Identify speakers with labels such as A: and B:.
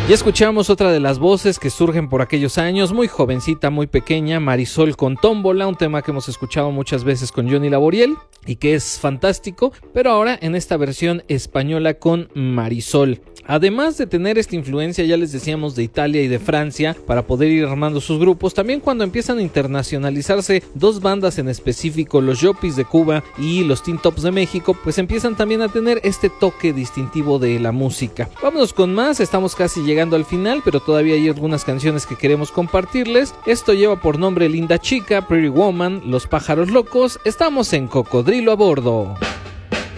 A: Ya escuchamos otra de las voces que surgen por aquellos años, muy jovencita, muy pequeña, Marisol con Tómbola, un tema que hemos escuchado muchas veces con Johnny Laboriel y que es fantástico, pero ahora en esta versión española con Marisol. Además de tener esta influencia, ya les decíamos, de Italia y de Francia para poder ir armando sus grupos, también cuando empiezan a internacionalizarse dos bandas en específico, los Yopis de Cuba y los Teen Tops de México, pues empiezan también a tener este toque distintivo de la música. Vámonos con más, estamos casi llegando al final, pero todavía hay algunas canciones que queremos compartirles. Esto lleva por nombre Linda Chica, Pretty Woman, Los Pájaros Locos. Estamos en Cocodrilo a Bordo.